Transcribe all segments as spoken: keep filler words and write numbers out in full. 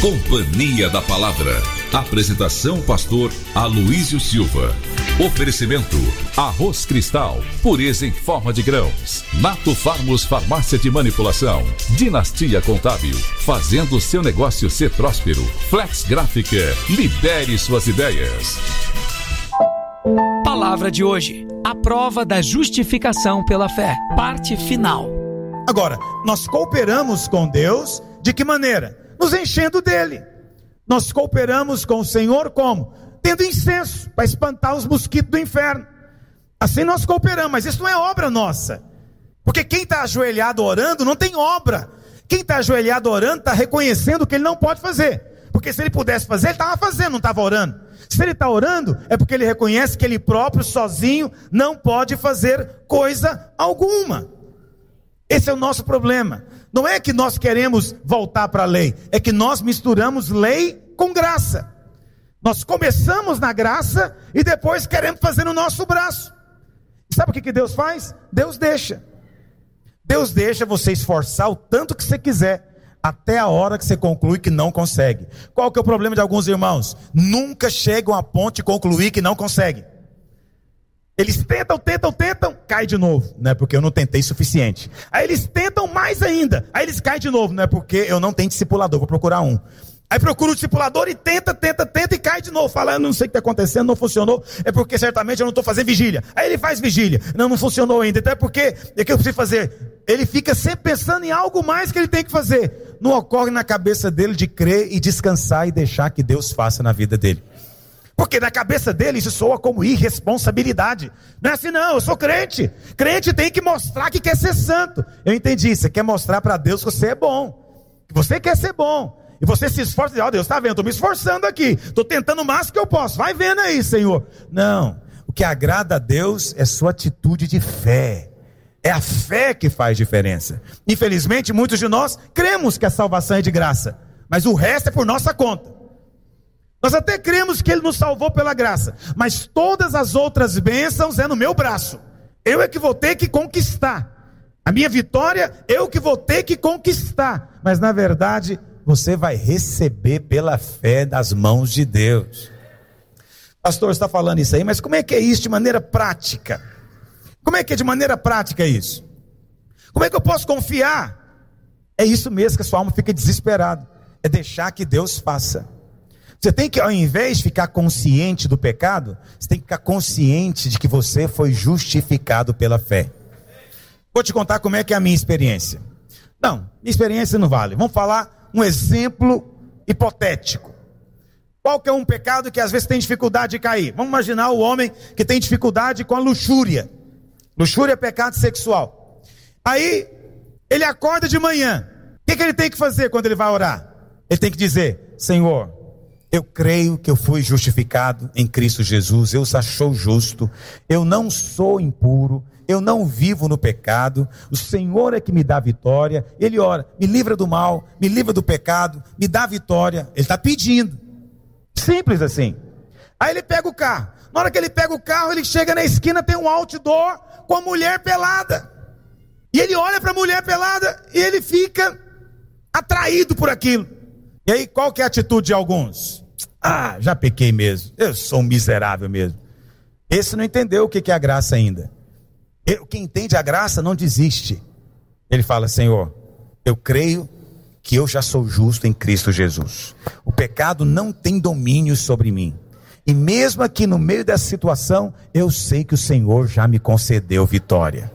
Companhia da Palavra. Apresentação pastor Aloísio Silva. Oferecimento Arroz Cristal, pureza em forma de grãos. Nato Farmos Farmácia de Manipulação. Dinastia Contábil, fazendo seu negócio ser próspero. Flex Gráfica, libere suas ideias. Palavra de hoje, a prova da justificação pela fé, parte final. Agora, nós cooperamos com Deus de que maneira? Nos enchendo dele. Nós cooperamos com o Senhor como? Tendo incenso para espantar os mosquitos do inferno. Assim nós cooperamos, mas isso não é obra nossa. Porque quem está ajoelhado orando não tem obra. Quem está ajoelhado orando está reconhecendo que ele não pode fazer. Porque se ele pudesse fazer, ele estava fazendo, não estava orando. Se ele está orando, é porque ele reconhece que ele próprio, sozinho, não pode fazer coisa alguma. Esse é o nosso problema. Não é que nós queremos voltar para a lei, é que nós misturamos lei com graça. Nós começamos na graça e depois queremos fazer no nosso braço. E sabe o que, que Deus faz? Deus deixa. Deus deixa você esforçar o tanto que você quiser, até a hora que você conclui que não consegue. Qual que é o problema de alguns irmãos? Nunca chegam a ponto de concluir que não conseguem. Eles tentam, tentam, tentam, cai de novo. Não é porque eu não tentei suficiente. Aí eles tentam mais ainda. Aí eles caem de novo. Não é porque eu não tenho discipulador, vou procurar um. Aí procura o discipulador e tenta, tenta, tenta e cai de novo. Fala, eu não sei o que está acontecendo, não funcionou. É porque certamente eu não estou fazendo vigília. Aí ele faz vigília. Não, não funcionou ainda. Então é porque, é que eu preciso fazer. Ele fica sempre pensando em algo mais que ele tem que fazer. Não ocorre na cabeça dele de crer e descansar e deixar que Deus faça na vida dele. Porque na cabeça dele isso soa como irresponsabilidade. Não é assim não, eu sou crente. Crente tem que mostrar que quer ser santo. Eu entendi, você quer mostrar para Deus que você é bom. Que você quer ser bom. E você se esforça e diz, ó Deus, está vendo, estou me esforçando aqui. Estou tentando o máximo que eu posso. Vai vendo aí, Senhor. Não, o que agrada a Deus é sua atitude de fé. É a fé que faz diferença. Infelizmente, muitos de nós cremos que a salvação é de graça. Mas o resto é por nossa conta. Nós até cremos que Ele nos salvou pela graça, mas todas as outras bênçãos é no meu braço. Eu é que vou ter que conquistar. A minha vitória, eu que vou ter que conquistar. Mas na verdade, você vai receber pela fé das mãos de Deus. Pastor, você está falando isso aí, mas como é que é isso de maneira prática? Como é que é de maneira prática isso? Como é que eu posso confiar? É isso mesmo que a sua alma fica desesperada. É deixar que Deus faça. Você tem que, ao invés de ficar consciente do pecado, você tem que ficar consciente de que você foi justificado pela fé. Vou te contar como é que é a minha experiência. Não, minha experiência não vale. Vamos falar um exemplo hipotético. Qual que é um pecado que às vezes tem dificuldade de cair? Vamos imaginar o homem que tem dificuldade com a luxúria. Luxúria é pecado sexual. Aí, ele acorda de manhã. O que, que ele tem que fazer quando ele vai orar? Ele tem que dizer, Senhor, eu creio que eu fui justificado em Cristo Jesus, eu sou justo, eu não sou impuro, eu não vivo no pecado, o Senhor é que me dá vitória. Ele ora, me livra do mal, me livra do pecado, me dá vitória. Ele está pedindo, simples assim. Aí ele pega o carro, na hora que ele pega o carro, ele chega na esquina, tem um outdoor com a mulher pelada, e ele olha para a mulher pelada, e ele fica atraído por aquilo. E aí qual que é a atitude de alguns? Ah, já pequei mesmo, eu sou um miserável mesmo. Esse não entendeu o que é a graça ainda. Quem entende a graça não desiste. Ele fala, Senhor, eu creio que eu já sou justo em Cristo Jesus. O pecado não tem domínio sobre mim. E mesmo aqui no meio dessa situação, eu sei que o Senhor já me concedeu vitória.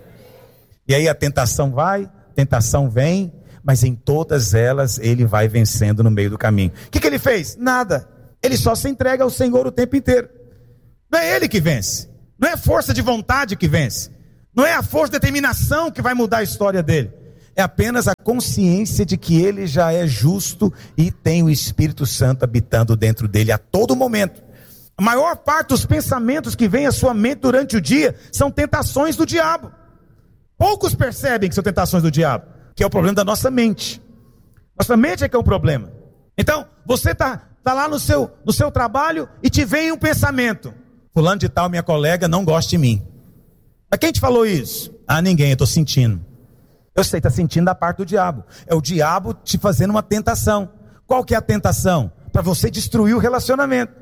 E aí a tentação vai, a tentação vem, mas em todas elas ele vai vencendo no meio do caminho. O que, que ele fez? Nada. Ele só se entrega ao Senhor o tempo inteiro. Não é ele que vence. Não é força de vontade que vence. Não é a força de determinação que vai mudar a história dele. É apenas a consciência de que ele já é justo e tem o Espírito Santo habitando dentro dele a todo momento. A maior parte dos pensamentos que vem à sua mente durante o dia são tentações do diabo. Poucos percebem que são tentações do diabo, que é o problema da nossa mente. Nossa mente é que é o problema. Então, você está tá lá no seu, no seu trabalho e te vem um pensamento. Fulano de tal, minha colega, não gosta de mim. Mas quem te falou isso? Ah, ninguém, eu estou sentindo. Eu sei, está sentindo da parte do diabo. É o diabo te fazendo uma tentação. Qual que é a tentação? Para você destruir o relacionamento.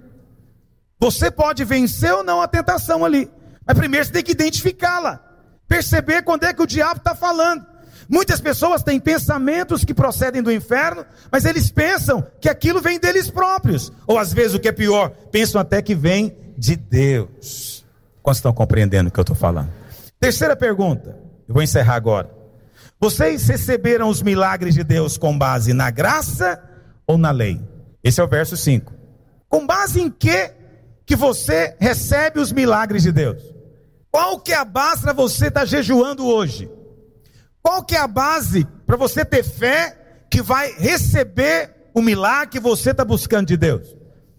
Você pode vencer ou não a tentação ali, mas primeiro você tem que identificá-la, perceber quando é que o diabo está falando. Muitas pessoas têm pensamentos que procedem do inferno, mas eles pensam que aquilo vem deles próprios, ou às vezes o que é pior, pensam até que vem de Deus. Quantos estão compreendendo o que eu estou falando? Terceira pergunta, eu vou encerrar agora. Vocês receberam os milagres de Deus com base na graça ou na lei? Esse é o verso cinco. Com base em que que você recebe os milagres de Deus? Qual que é a base para você estar jejuando hoje? Qual que é a base para você ter fé que vai receber o milagre que você está buscando de Deus?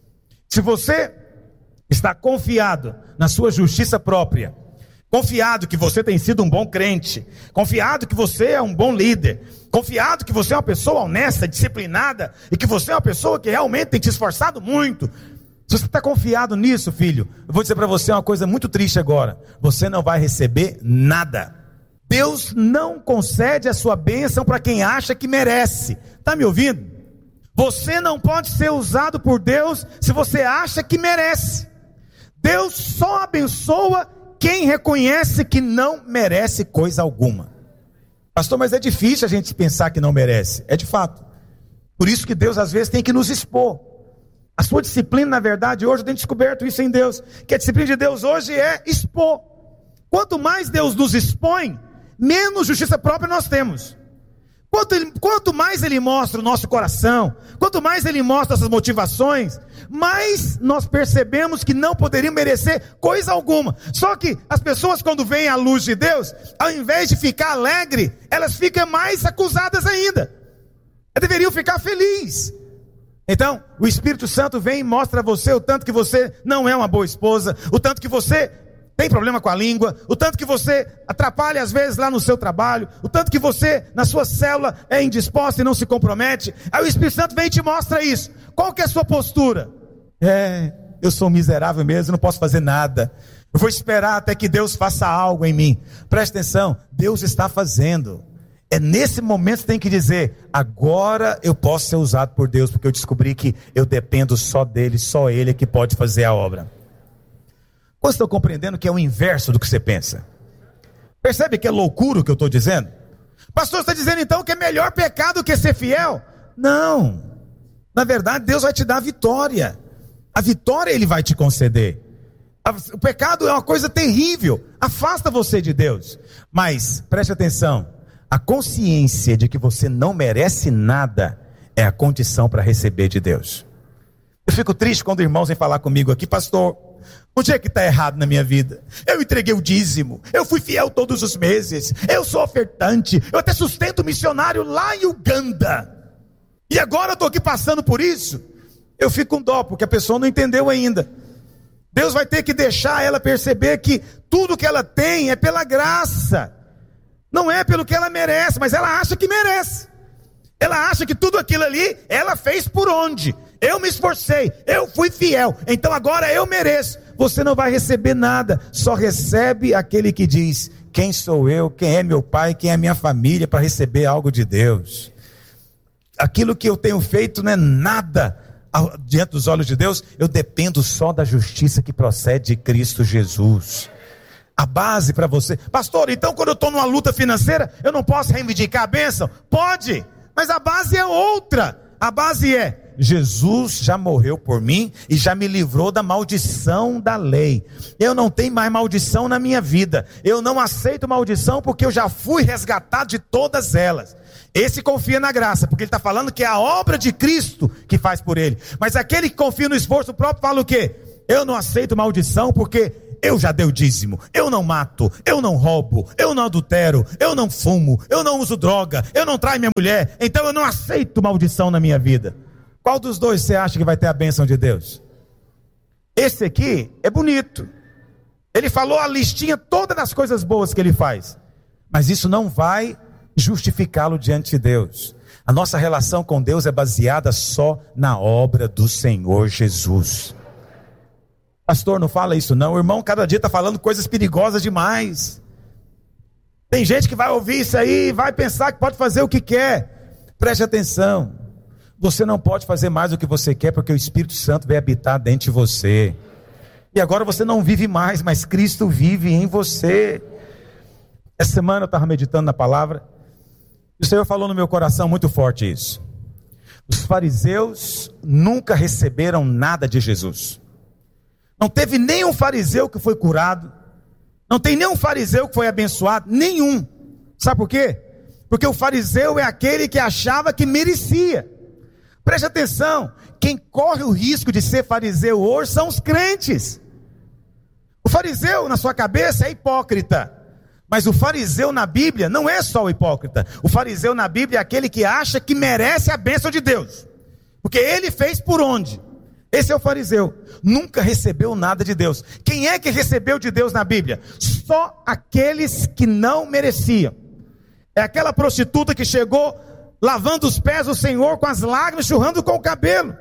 Se você está confiado na sua justiça própria, confiado que você tem sido um bom crente, confiado que você é um bom líder, confiado que você é uma pessoa honesta, disciplinada, e que você é uma pessoa que realmente tem se esforçado muito, se você está confiado nisso, filho, eu vou dizer para você uma coisa muito triste agora: você não vai receber nada. Deus não concede a sua bênção para quem acha que merece. Está me ouvindo? Você não pode ser usado por Deus se você acha que merece. Deus só abençoa quem reconhece que não merece coisa alguma. Pastor, mas é difícil a gente pensar que não merece. É de fato. Por isso que Deus às vezes tem que nos expor. A sua disciplina, na verdade, hoje eu tenho descoberto isso em Deus, que a disciplina de Deus hoje é expor. Quanto mais Deus nos expõe, menos justiça própria nós temos. Quanto, ele, quanto mais Ele mostra o nosso coração, quanto mais Ele mostra essas motivações, mais nós percebemos que não poderiam merecer coisa alguma. Só que as pessoas, quando veem a luz de Deus, ao invés de ficar alegre, elas ficam mais acusadas ainda. Elas deveriam ficar felizes. Então, o Espírito Santo vem e mostra a você o tanto que você não é uma boa esposa, o tanto que você tem problema com a língua, o tanto que você atrapalha às vezes lá no seu trabalho, o tanto que você na sua célula é indisposta e não se compromete. Aí o Espírito Santo vem e te mostra isso. Qual que é a sua postura? É, eu sou miserável mesmo, não posso fazer nada. Eu vou esperar até que Deus faça algo em mim. Preste atenção, Deus está fazendo. É nesse momento que você tem que dizer: agora eu posso ser usado por Deus, porque eu descobri que eu dependo só dele, só ele é que pode fazer a obra. Vocês estão compreendendo que é o inverso do que você pensa? Percebe que é loucura o que eu estou dizendo? Pastor, você está dizendo então que é melhor pecar do que ser fiel? Não, na verdade Deus vai te dar a vitória. A vitória Ele vai te conceder. O pecado é uma coisa terrível, afasta você de Deus. Mas, preste atenção, a consciência de que você não merece nada é a condição para receber de Deus. Eu fico triste quando irmãos vêm falar comigo aqui: pastor, onde é que está errado na minha vida? Eu entreguei o dízimo, eu fui fiel todos os meses, eu sou ofertante, eu até sustento missionário lá em Uganda, e agora eu estou aqui passando por isso. Eu fico com dó, porque a pessoa não entendeu ainda. Deus vai ter que deixar ela perceber que tudo que ela tem é pela graça, não é pelo que ela merece, mas ela acha que merece. Ela acha que tudo aquilo ali, ela fez por onde? Eu me esforcei, eu fui fiel, então agora eu mereço. Você não vai receber nada, só recebe aquele que diz: quem sou eu, quem é meu pai, quem é minha família para receber algo de Deus. Aquilo que eu tenho feito não é nada diante dos olhos de Deus. Eu dependo só da justiça que procede de Cristo Jesus. A base para você: pastor, então quando eu estou numa luta financeira, eu não posso reivindicar a bênção? Pode, mas a base é outra. A base é: Jesus já morreu por mim e já me livrou da maldição da lei. Eu não tenho mais maldição na minha vida. Eu não aceito maldição porque eu já fui resgatado de todas elas. Esse confia na graça, porque ele está falando que é a obra de Cristo que faz por ele. Mas aquele que confia no esforço próprio fala o quê? Eu não aceito maldição porque eu já dei o dízimo, eu não mato, eu não roubo, eu não adultero, eu não fumo, eu não uso droga, eu não traio minha mulher, então eu não aceito maldição na minha vida. Qual dos dois você acha que vai ter a bênção de Deus? Esse aqui é bonito. Ele falou a listinha toda das coisas boas que ele faz, mas isso não vai justificá-lo diante de Deus. A nossa relação com Deus é baseada só na obra do Senhor Jesus. Pastor, não fala isso não, o irmão cada dia está falando coisas perigosas demais. Tem gente que vai ouvir isso aí e vai pensar que pode fazer o que quer. Preste atenção, Você não pode fazer mais do que você quer, porque o Espírito Santo vai habitar dentro de você. E agora você não vive mais, mas Cristo vive em você. Essa semana eu estava meditando na palavra, e o Senhor falou no meu coração muito forte isso. Os fariseus nunca receberam nada de Jesus. Não teve nenhum fariseu que foi curado. Não tem nenhum fariseu que foi abençoado. Nenhum. Sabe por quê? Porque o fariseu é aquele que achava que merecia. Preste atenção. Quem corre o risco de ser fariseu hoje são os crentes. O fariseu na sua cabeça é hipócrita. Mas o fariseu na Bíblia não é só o hipócrita. O fariseu na Bíblia é aquele que acha que merece a bênção de Deus. Porque ele fez por onde? Esse é o fariseu. Nunca recebeu nada de Deus. Quem é que recebeu de Deus na Bíblia? Só aqueles que não mereciam. É aquela prostituta que chegou lavando os pés do Senhor com as lágrimas, enxugando com o cabelo.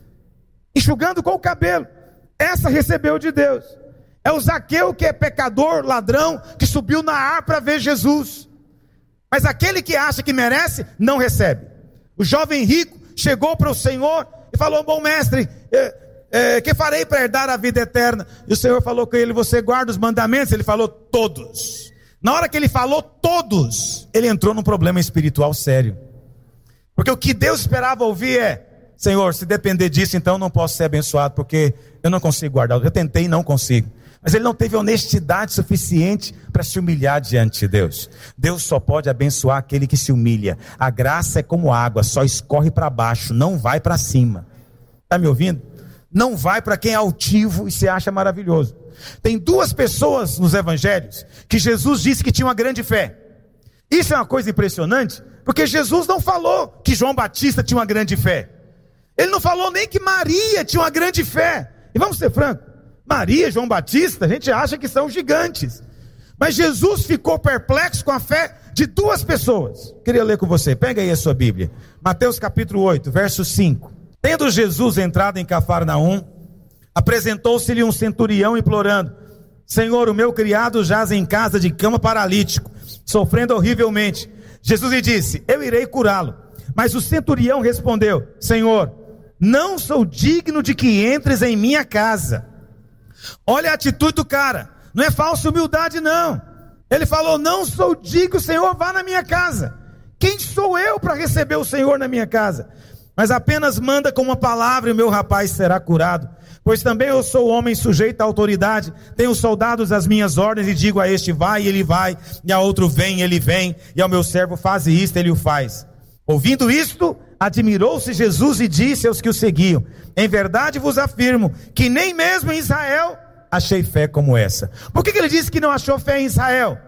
Enxugando com o cabelo. Essa recebeu de Deus. É o Zaqueu, que é pecador, ladrão, que subiu na ar para ver Jesus. Mas aquele que acha que merece, não recebe. O jovem rico chegou para o Senhor e falou: bom mestre, é, é, que farei para herdar a vida eterna? E o Senhor falou com ele: você guarda os mandamentos? Ele falou: todos. Na hora que ele falou todos, ele entrou num problema espiritual sério. Porque o que Deus esperava ouvir é: Senhor, se depender disso, então eu não posso ser abençoado, porque eu não consigo guardar. Eu tentei e não consigo. Mas ele não teve honestidade suficiente para se humilhar diante de Deus. Deus só pode abençoar aquele que se humilha. A graça é como água, só escorre para baixo, não vai para cima. Está me ouvindo? Não vai para quem é altivo e se acha maravilhoso. Tem duas pessoas nos evangelhos que Jesus disse que tinham uma grande fé. Isso é uma coisa impressionante, porque Jesus não falou que João Batista tinha uma grande fé. Ele não falou nem que Maria tinha uma grande fé. E vamos ser francos, Maria, João Batista, a gente acha que são gigantes. Mas Jesus ficou perplexo com a fé de duas pessoas. Queria ler com você, pega aí a sua Bíblia. Mateus capítulo oito, verso cinco. Tendo Jesus entrado em Cafarnaum, apresentou-se-lhe um centurião implorando: Senhor, o meu criado jaz em casa de cama paralítico, sofrendo horrivelmente. Jesus lhe disse: eu irei curá-lo. Mas o centurião respondeu: Senhor, não sou digno de que entres em minha casa. Olha a atitude do cara, não é falsa humildade não. Ele falou: não sou digno, Senhor, vá na minha casa. Quem sou eu para receber o Senhor na minha casa? Mas apenas manda com uma palavra e o meu rapaz será curado. Pois também eu sou homem sujeito à autoridade, tenho soldados às minhas ordens, e digo a este vai e ele vai, e a outro vem e ele vem, e ao meu servo faze isto, ele o faz. Ouvindo isto, admirou-se Jesus e disse aos que o seguiam: em verdade vos afirmo que nem mesmo em Israel achei fé como essa. Por que que ele disse que não achou fé em Israel?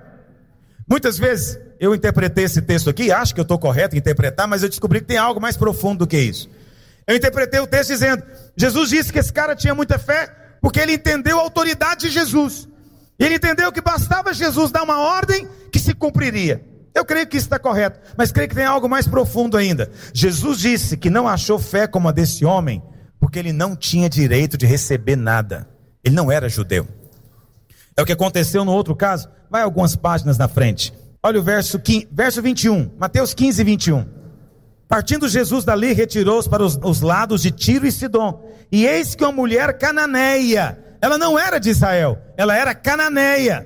Muitas vezes eu interpretei esse texto aqui, acho que eu estou correto em interpretar, mas eu descobri que tem algo mais profundo do que isso. Eu interpretei o texto dizendo: Jesus disse que esse cara tinha muita fé porque ele entendeu a autoridade de Jesus. Ele entendeu que bastava Jesus dar uma ordem que se cumpriria. Eu creio que isso está correto, mas creio que tem algo mais profundo ainda. Jesus disse que não achou fé como a desse homem porque ele não tinha direito de receber nada. Ele não era judeu. É o que aconteceu no outro caso. Vai algumas páginas na frente. Olha o verso, quinze, verso vinte e um. Mateus quinze, vinte e um. Partindo Jesus dali, retirou-se para os, os lados de Tiro e Sidom. E eis que uma mulher cananeia, ela não era de Israel, ela era cananeia.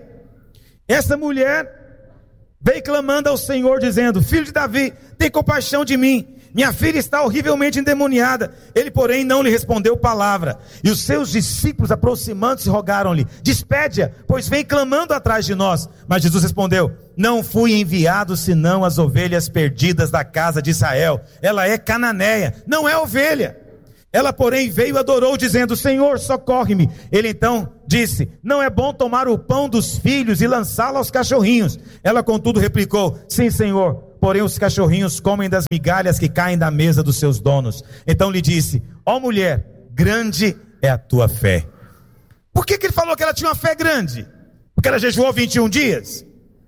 Essa mulher veio clamando ao Senhor, dizendo: filho de Davi, tem compaixão de mim, minha filha está horrivelmente endemoniada. Ele, porém, não lhe respondeu palavra. E os seus discípulos, aproximando-se, rogaram-lhe: despede-a, pois vem clamando atrás de nós. Mas Jesus respondeu: não fui enviado senão as ovelhas perdidas da casa de Israel. Ela é cananeia, não é ovelha. Ela, porém, veio e adorou, dizendo: Senhor, socorre-me. Ele então disse: não é bom tomar o pão dos filhos e lançá-lo aos cachorrinhos. Ela, contudo, replicou: sim, Senhor, porém os cachorrinhos comem das migalhas que caem da mesa dos seus donos. Então lhe disse: ó mulher, grande é a tua fé. Por que que ele falou que ela tinha uma fé grande? Porque ela jejuou vinte e um dias?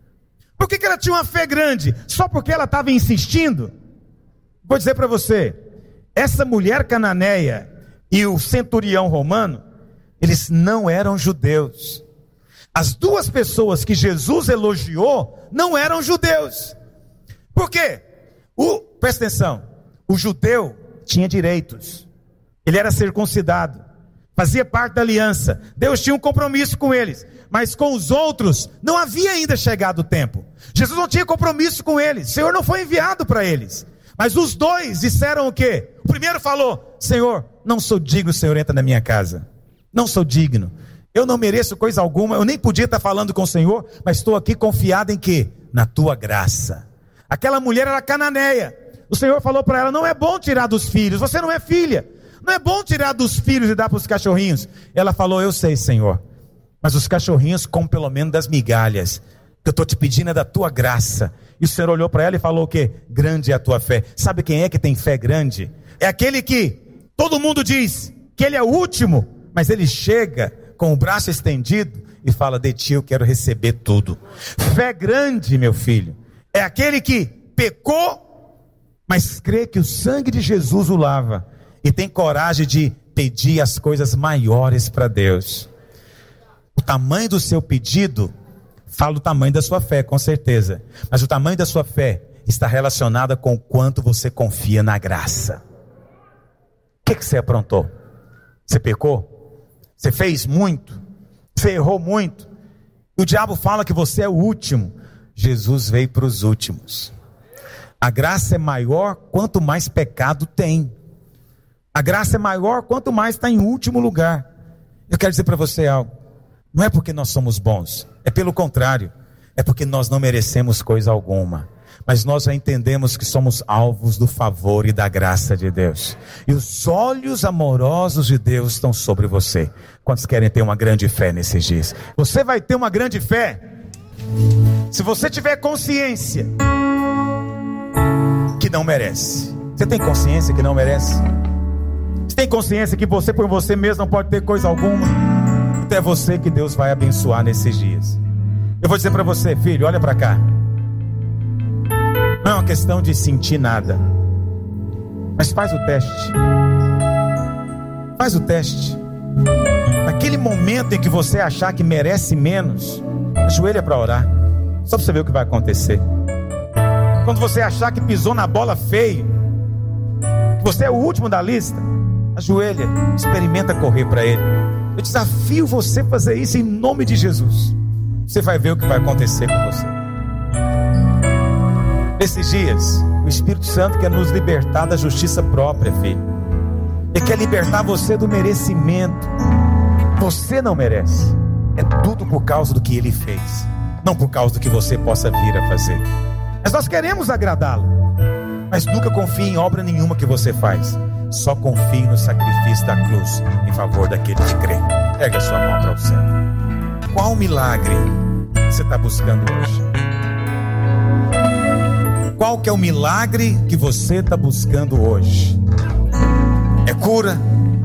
Por que que ela tinha uma fé grande? Só porque ela estava insistindo? Vou dizer para você, essa mulher cananeia e o centurião romano, eles não eram judeus. As duas pessoas que Jesus elogiou não eram judeus. Por quê? O, presta atenção, o judeu tinha direitos. Ele era circuncidado, fazia parte da aliança. Deus tinha um compromisso com eles, mas com os outros não havia ainda chegado o tempo. Jesus não tinha compromisso com eles, o Senhor não foi enviado para eles. Mas os dois disseram o quê? O primeiro falou: Senhor, não sou digno, o Senhor entra na minha casa. Não sou digno, eu não mereço coisa alguma, eu nem podia estar falando com o Senhor, mas estou aqui confiado em quê? Na tua graça. Aquela mulher era cananeia. O Senhor falou para ela: não é bom tirar dos filhos, você não é filha. Não é bom tirar dos filhos e dar para os cachorrinhos. Ela falou: eu sei, Senhor, mas os cachorrinhos comem pelo menos das migalhas. Que eu estou te pedindo é da tua graça. E o Senhor olhou para ela e falou o quê? Grande é a tua fé. Sabe quem é que tem fé grande? É aquele que todo mundo diz que ele é o último, mas ele chega com o braço estendido e fala: de ti eu quero receber tudo. Fé grande, meu filho, é aquele que pecou, mas crê que o sangue de Jesus o lava e tem coragem de pedir as coisas maiores para Deus. O tamanho do seu pedido fala o tamanho da sua fé, com certeza, mas o tamanho da sua fé está relacionado com o quanto você confia na graça. O que, que você aprontou? Você pecou? Você fez muito? Você errou muito? E o diabo fala que você é o último. Jesus veio para os últimos. A graça é maior quanto mais pecado tem. A graça é maior quanto mais está em último lugar. Eu quero dizer para você algo: não é porque nós somos bons, é pelo contrário, é porque nós não merecemos coisa alguma, mas nós já entendemos que somos alvos do favor e da graça de Deus, e os olhos amorosos de Deus estão sobre você. Quantos querem ter uma grande fé nesses dias? Você vai ter uma grande fé se você tiver consciência que não merece. Você tem consciência que não merece? Você tem consciência que você por você mesmo não pode ter coisa alguma? Então é você que Deus vai abençoar nesses dias. Eu vou dizer para você, filho, olha para cá. Não é uma questão de sentir nada, mas faz o teste. Faz o teste. Naquele momento em que você achar que merece menos, ajoelha para orar, só para você ver o que vai acontecer. Quando você achar que pisou na bola feio, que você é o último da lista, ajoelha, experimenta correr para Ele. Eu desafio você a fazer isso em nome de Jesus. Você vai ver o que vai acontecer com você. Nesses dias, o Espírito Santo quer nos libertar da justiça própria, filho. Ele quer libertar você do merecimento. Você não merece. É tudo por causa do que Ele fez, não por causa do que você possa vir a fazer. Mas nós queremos agradá-lo. Mas nunca confie em obra nenhuma que você faz. Só confie no sacrifício da cruz em favor daquele que crê. Pega a sua mão para o céu. Qual milagre você está buscando hoje? Qual que é o milagre que você está buscando hoje? É cura?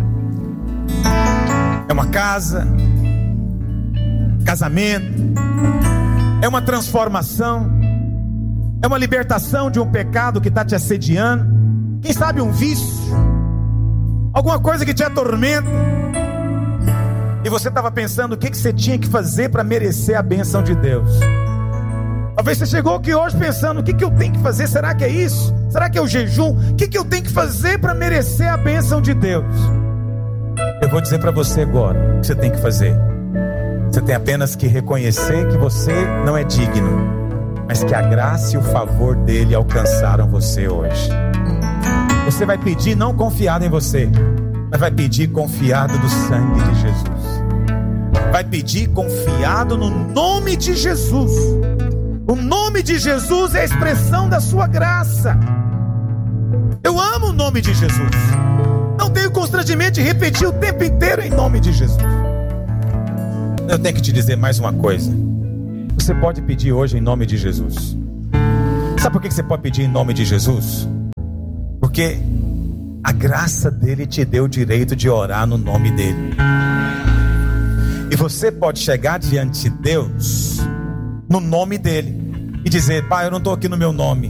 É uma casa? Casamento? É uma transformação? É uma libertação de um pecado que está te assediando? Quem sabe um vício? Alguma coisa que te atormenta? E você estava pensando o que, que você tinha que fazer para merecer a bênção de Deus. Talvez você chegou aqui hoje pensando: o que, que eu tenho que fazer? Será que é isso? Será que é o jejum? O que, que eu tenho que fazer para merecer a bênção de Deus? Eu vou dizer para você agora o que você tem que fazer. Você tem apenas que reconhecer que você não é digno, mas que a graça e o favor dele alcançaram você hoje. Você vai pedir não confiado em você, mas vai pedir confiado no sangue de Jesus. Vai pedir confiado no nome de Jesus. O nome de Jesus é a expressão da sua graça. Eu amo o nome de Jesus. Não tenho constrangimento de repetir o tempo inteiro em nome de Jesus. Eu tenho que te dizer mais uma coisa. Você pode pedir hoje em nome de Jesus. Sabe por que você pode pedir em nome de Jesus? Porque a graça dele te deu o direito de orar no nome dele. E você pode chegar diante de Deus no nome dele e dizer: Pai, eu não estou aqui no meu nome,